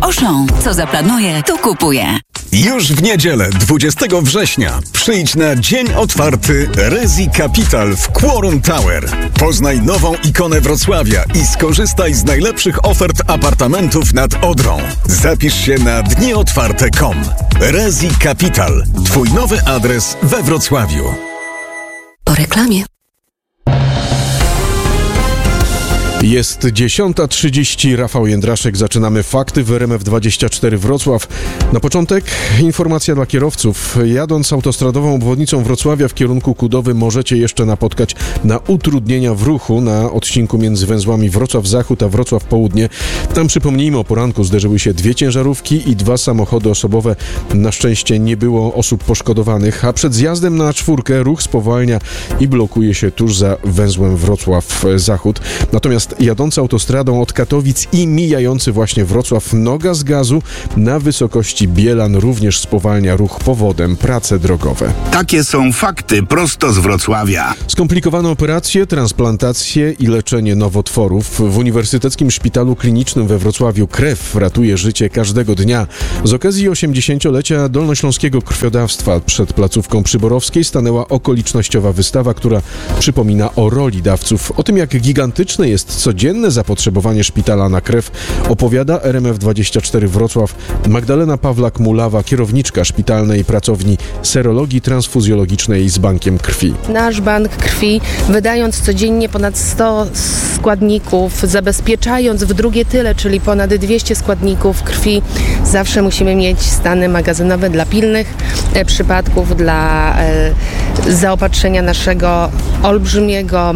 Auchan. Co zaplanuje, to kupuje. Już w niedzielę, 20 września, przyjdź na dzień otwarty Resi Capital w Quorum Tower. Poznaj nową ikonę Wrocławia i skorzystaj z najlepszych ofert apartamentów nad Odrą. Zapisz się na dniotwarte.com. Resi Capital. Twój nowy adres we Wrocławiu. Po reklamie. Jest 10:30, Rafał Jędraszek, zaczynamy fakty w RMF24 Wrocław. Na początek informacja dla kierowców. Jadąc autostradową obwodnicą Wrocławia w kierunku Kudowy możecie jeszcze napotkać na utrudnienia w ruchu na odcinku między węzłami Wrocław Zachód a Wrocław Południe. Tam przypomnijmy, o poranku zderzyły się 2 ciężarówki i 2 samochody osobowe. Na szczęście nie było osób poszkodowanych, a przed zjazdem na 4 ruch spowalnia i blokuje się tuż za węzłem Wrocław Zachód. Natomiast jadący autostradą od Katowic i mijający właśnie Wrocław noga z gazu na wysokości Bielan również spowalnia ruch powodem prace drogowe. Takie są fakty prosto z Wrocławia. Skomplikowane operacje, transplantacje i leczenie nowotworów. W Uniwersyteckim Szpitalu Klinicznym we Wrocławiu krew ratuje życie każdego dnia. Z okazji 80-lecia dolnośląskiego krwiodawstwa przed placówką Przyborowskiej stanęła okolicznościowa wystawa, która przypomina o roli dawców. O tym, jak gigantyczne jest codzienne zapotrzebowanie szpitala na krew, opowiada RMF24 Wrocław Magdalena Pawlak-Mulawa, kierowniczka szpitalnej pracowni serologii transfuzjologicznej z bankiem krwi. Nasz bank krwi, wydając codziennie ponad 100 składników, zabezpieczając w drugie tyle, czyli ponad 200 składników krwi, zawsze musimy mieć stany magazynowe dla pilnych przypadków, dla zaopatrzenia naszego olbrzymiego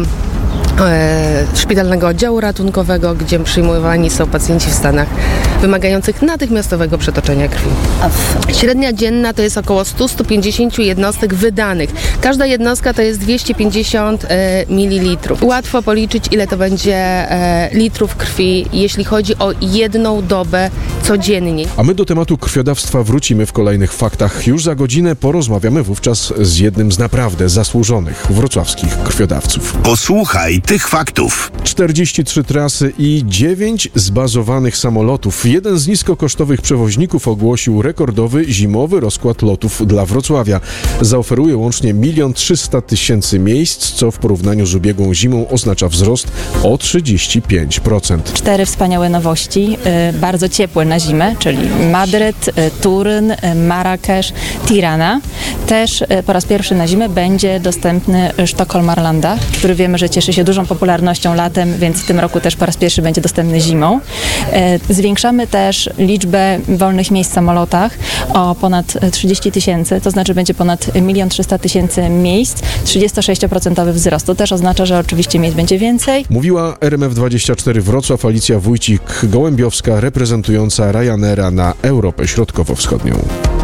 szpitalnego oddziału ratunkowego, gdzie przyjmowani są pacjenci w stanach wymagających natychmiastowego przetoczenia krwi. Średnia dzienna to jest około 100-150 jednostek wydanych. Każda jednostka to jest 250 ml. Łatwo policzyć, ile to będzie litrów krwi, jeśli chodzi o jedną dobę codziennie. A my do tematu krwiodawstwa wrócimy w kolejnych faktach. Już za godzinę porozmawiamy wówczas z jednym z naprawdę zasłużonych wrocławskich krwiodawców. Posłuchaj tych faktów. 43 trasy i 9 zbazowanych samolotów. Jeden z niskokosztowych przewoźników ogłosił rekordowy zimowy rozkład lotów dla Wrocławia. Zaoferuje łącznie 1 300 000 miejsc, co w porównaniu z ubiegłą zimą oznacza wzrost o 35%. 4 wspaniałe nowości, bardzo ciepłe na zimę, czyli Madryt, Turyn, Marrakesz, Tirana. Też po raz pierwszy na zimę będzie dostępny Sztokholm Arlanda, który wiemy, że cieszy się dużą popularnością latem, więc w tym roku też po raz pierwszy będzie dostępny zimą. Zwiększamy też liczbę wolnych miejsc w samolotach o ponad 30 000, to znaczy będzie ponad 1 300 000 miejsc, 36% wzrost. To też oznacza, że oczywiście miejsc będzie więcej. Mówiła RMF24 Wrocław Alicja Wójcik-Gołębiowska, reprezentująca Ryanaira na Europę Środkowo-Wschodnią.